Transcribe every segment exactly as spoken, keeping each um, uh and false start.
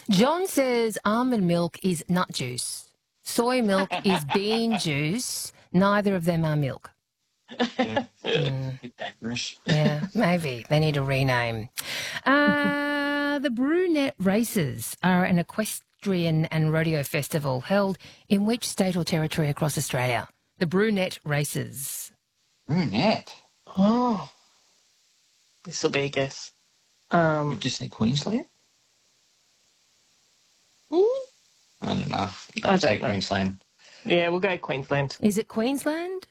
John says almond milk is nut juice. Soy milk is bean juice. Neither of them are milk. Yeah. Mm. Bit dangerous. Yeah, maybe. They need a rename. Uh, the Brunette Races are an equestrian and rodeo festival held in which state or territory across Australia? The Brunette Races. Brunette. Oh, this will be a guess. Um, Would you say Queensland? mm, I don't know. I I'd don't say know. Queensland. yeah, we'll go Queensland. Is it Queensland?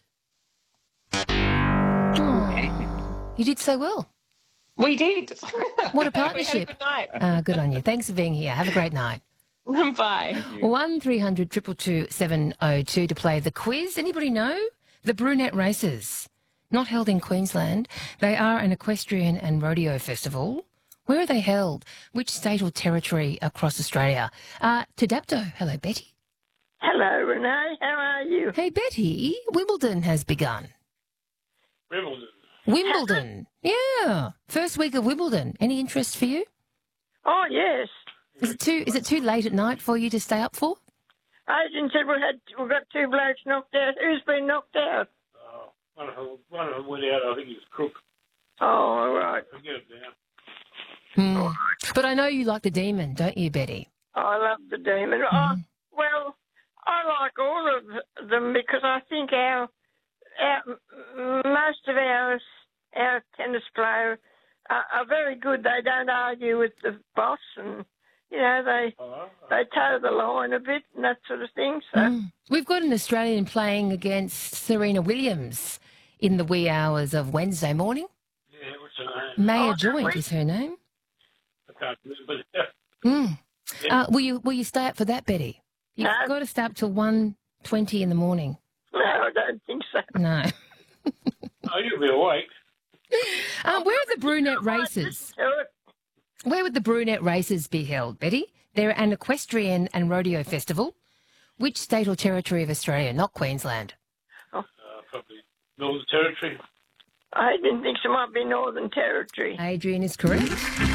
Oh, you did so well. We did. What a We had a partnership. good night. Uh, good on you. Thanks for being here. Have a great night. Bye. one three hundred two two two seven oh two to play the quiz. Anybody know? The Brunette Races. Not held in Queensland. They are an equestrian and rodeo festival. Where are they held? Which state or territory across Australia? Uh, Tadapto. Hello, Betty. Hello, Renee. How are you? Hey, Betty. Wimbledon has begun. Wimbledon. Wimbledon. Yeah. First week of Wimbledon. Any interest for you? Oh, yes. Is it too, is it too late at night for you to stay up for? Agent said we had we got two blokes knocked out. Who's been knocked out? Oh, one, of them, one of them went out, I think it's Crook. Oh, all right. Forget it now. Hmm. But I know you like the Demon, don't you, Betty? I love the Demon. Oh, well, I like all of them because I think our, our m- most of our our tennis players are, are very good. They don't argue with the boss, and you know they Oh, they toe the line a bit and that sort of thing. So Mm. We've got an Australian playing against Serena Williams in the wee hours of Wednesday morning. yeah, what's her name? Maya Oh, Joint really? is her name. I can't remember. Yeah. Mm. Yeah. Uh, will you will you stay up for that, Betty? You've No. got to stay up till one twenty in the morning. no, I don't think so. No. Oh, you'll be awake. Um, where are the Brunette Races? Do it. Where would the Brunette Races be held, Betty? They're an equestrian and rodeo festival. Which state or territory of Australia? Not Queensland. Uh, probably Northern Territory. I didn't think so. Might be Northern Territory. Adrian is correct.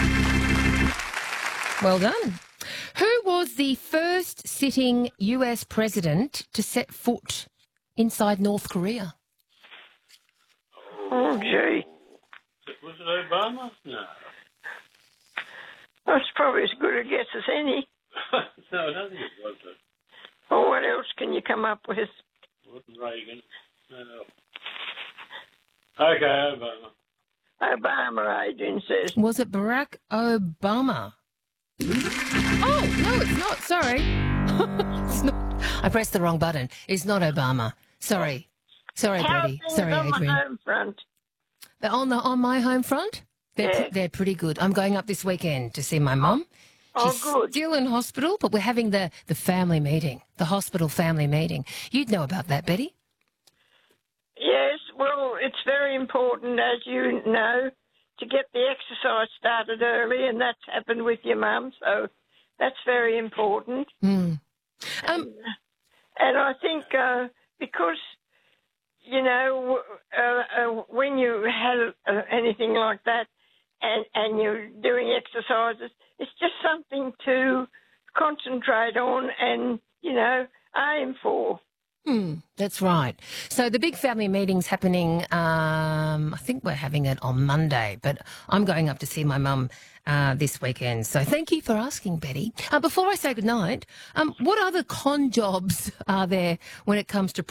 Well done. Who was the first sitting U S president to set foot inside North Korea? Oh, gee. Was it Obama? No. That's probably as good a guess as any. no, I don't think it was. It Or what else can you come up with? wasn't Reagan. No. Okay, Obama. Obama, Adrian says. Was it Barack Obama? Oh, no, it's not. Sorry. It's not. I pressed the wrong button. It's not Obama. Sorry. Sorry, How are Betty. things Sorry, on the Adrian. home front? They're on the on my home front. They're Yeah. pre- they're pretty good. I'm going up this weekend to see my mum. Oh, She's good. still in hospital, but we're having the, the family meeting, the hospital family meeting. You'd know about that, Betty. Yes, well, it's very important, as you know, to get the exercise started early, and that's happened with your mum, so that's very important. Mm. Um, And I think uh, because, you know, uh, uh, when you have uh, anything like that and, and you're doing exercises, it's just something to concentrate on and, you know, aim for. Mm, that's right. So the big family meeting's happening, um, I think we're having it on Monday, but I'm going up to see my mum uh, this weekend. So thank you for asking, Betty. Uh, before I say goodnight, um, what other con jobs are there when it comes to